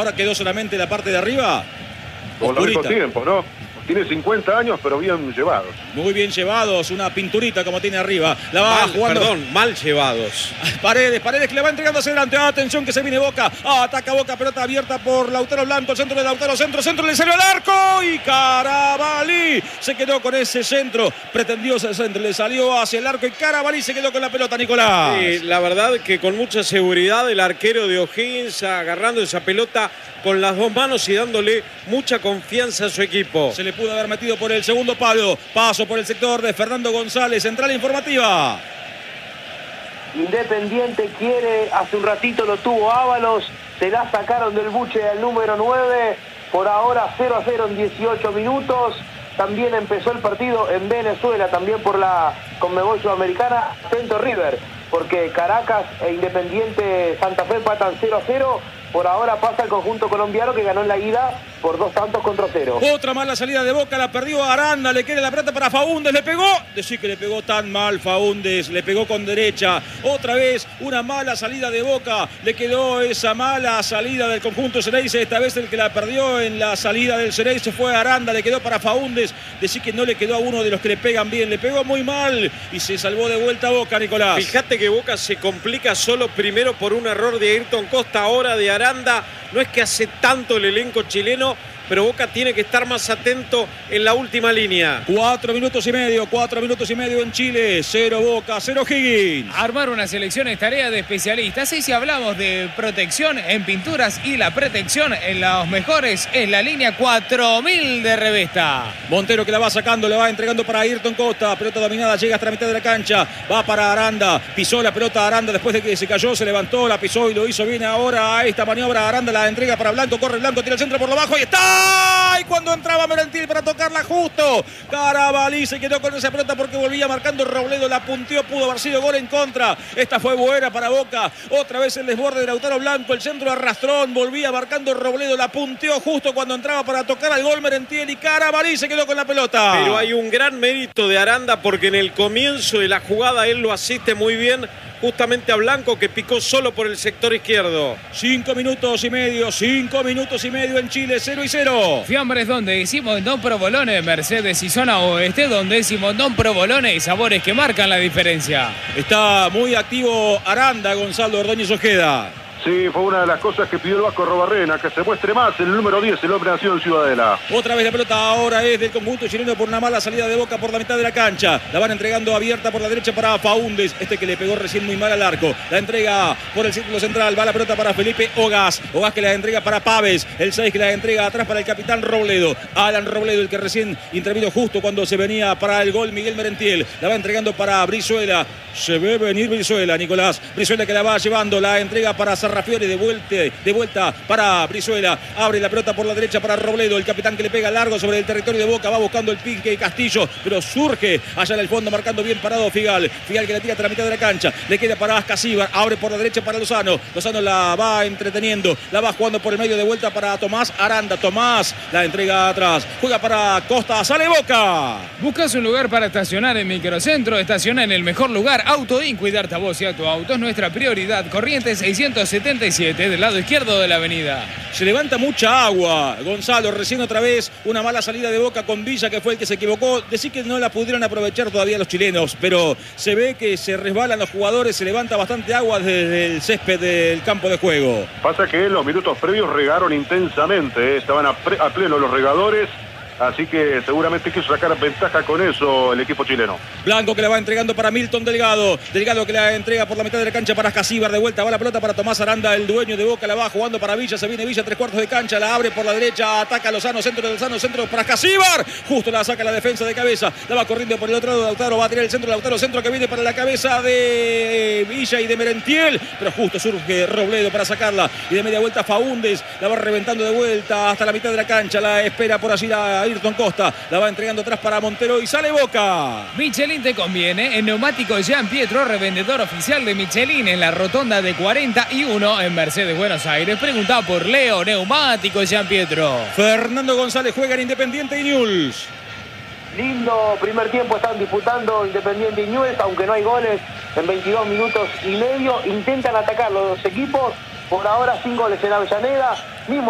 Ahora quedó solamente la parte de arriba. Por lo mismo tiempo, ¿no? Tiene 50 años, pero bien llevados. Muy bien llevados, una pinturita como tiene arriba. La va jugando. Mal llevados. Paredes que le va entregando hacia adelante. Atención que se viene Boca. Ataca Boca, pelota abierta por Lautaro Blanco. El centro de Lautaro, centro, le salió al arco. Y Carabalí se quedó con ese centro. Pretendió ese centro, le salió hacia el arco. Y Carabalí se quedó con la pelota, Nicolás. Sí, la verdad que con mucha seguridad el arquero de O'Higgins agarrando esa pelota con las dos manos y dándole mucha confianza a su equipo. Se le pudo haber metido por el segundo palo. Paso por el sector de Fernando González. Central informativa. Independiente quiere, hace un ratito lo tuvo Ábalos, se la sacaron del buche al número 9, por ahora 0-0 en 18 minutos. También empezó el partido en Venezuela, también por la Conmebol Sudamericana. Atento River, porque Caracas e Independiente Santa Fe empatan 0-0. Por ahora pasa el conjunto colombiano que ganó en la ida por 2-0. Otra mala salida de Boca, la perdió Aranda, le queda la pelota para Faúndez, le pegó. Decir que le pegó tan mal Faúndez, le pegó con derecha. Otra vez una mala salida de Boca, le quedó esa mala salida del conjunto Xereyce. Esta vez el que la perdió en la salida del Xereyce fue Aranda, le quedó para Faúndez. Decir que no le quedó a uno de los que le pegan bien, le pegó muy mal y se salvó de vuelta Boca, Nicolás. Fíjate que Boca se complica solo primero por un error de Ayrton Costa, ahora de Aranda. No es que hace tanto el elenco chileno, pero Boca tiene que estar más atento en la última línea. 4 minutos y medio en Chile. 0 Boca, 0 Higgins. Armar una selección es tarea de especialistas. Y si hablamos de protección en pinturas y la protección en los mejores, es la línea 4000 de Revesta. Montero que la va sacando, le va entregando para Ayrton Costa. Pelota dominada, llega hasta la mitad de la cancha. Va para Aranda. Pisó la pelota Aranda después de que se cayó, se levantó, la pisó y lo hizo bien ahora a esta maniobra. Aranda la entrega para Blanco, corre Blanco, tira el centro por lo bajo y está. Y cuando entraba Merentiel para tocarla justo, Carabalí se quedó con esa pelota porque volvía marcando Robledo, la punteó, pudo haber sido gol en contra. Esta fue buena para Boca. Otra vez el desborde de Lautaro Blanco, el centro arrastrón, volvía marcando Robledo, la punteó justo cuando entraba para tocar al gol Merentiel y Carabalí se quedó con la pelota. Pero hay un gran mérito de Aranda porque en el comienzo de la jugada él lo asiste muy bien justamente a Blanco, que picó solo por el sector izquierdo. 5 minutos y medio en Chile, 0-0. Fiambres donde decimos Don Provolone, Mercedes y zona oeste, donde decimos Don Provolone y sabores que marcan la diferencia. Está muy activo Aranda, Gonzalo Ordóñez Ojeda. Sí, fue una de las cosas que pidió el Vasco Robarrena, que se muestre más el número 10, el hombre nacido en Ciudadela. Otra vez la pelota ahora es del conjunto chileno por una mala salida de Boca por la mitad de la cancha. La van entregando abierta por la derecha para Faúndez, que le pegó recién muy mal al arco. La entrega por el círculo central, va la pelota para Felipe Ogaz. Ogaz que la entrega para Paves, el 6 que la entrega atrás para el capitán Robledo. Alan Robledo, el que recién intervino justo cuando se venía para el gol Miguel Merentiel. La va entregando para Brizuela. Se ve venir Brizuela, Nicolás. Brizuela que la va llevando, la entrega para Sarrafiore, de vuelta para Brizuela. Abre la pelota por la derecha para Robledo, el capitán que le pega largo sobre el territorio de Boca. Va buscando el pique Castillo, pero surge allá en el fondo, marcando bien parado Figal. Figal que la tira hasta la mitad de la cancha. Le queda para Ascasíbar. Abre por la derecha para Lozano. Lozano la va entreteniendo. La va jugando por el medio de vuelta para Tomás Aranda. Tomás la entrega atrás. Juega para Costa. Sale Boca. ¿Buscas un lugar para estacionar en Microcentro? Estaciona en el mejor lugar. Autoin, cuidarte a vos y a tu auto es nuestra prioridad. Corrientes 677 del lado izquierdo de la avenida. Se levanta mucha agua. Gonzalo, recién otra vez una mala salida de Boca con Villa, que fue el que se equivocó. Decir que no la pudieron aprovechar todavía los chilenos, pero se ve que se resbalan los jugadores, se levanta bastante agua desde el césped del campo de juego. Pasa que en los minutos previos regaron intensamente, estaban a pleno los regadores. Así que seguramente quiso sacar ventaja con eso el equipo chileno. Blanco que la va entregando para Milton Delgado. Delgado que la entrega por la mitad de la cancha para Ascasíbar. De vuelta va la pelota para Tomás Aranda, el dueño de Boca. La va jugando para Villa. Se viene Villa, 3/4 de cancha. La abre por la derecha. Ataca Lozano. Centro de Lozano. Centro para Ascasíbar. Justo la saca la defensa de cabeza. La va corriendo por el otro lado. Lautaro va a tirar el centro. Lautaro, centro que viene para la cabeza de Villa y de Merentiel. Pero justo surge Robledo para sacarla. Y de media vuelta Faúndez. La va reventando de vuelta hasta la mitad de la cancha. La espera por allí la Ayrton Costa. La va entregando atrás para Montero y sale Boca. Michelin te conviene. En Neumáticos Jean Pietro, revendedor oficial de Michelin en la rotonda de 41 en Mercedes, Buenos Aires. Preguntá por Leo, Neumáticos Jean Pietro. Fernando González juega en Independiente y Newell's. Lindo primer tiempo están disputando Independiente y Newell's, aunque no hay goles en 22 minutos y medio. Intentan atacar los dos equipos. Por ahora sin goles en Avellaneda. Mismo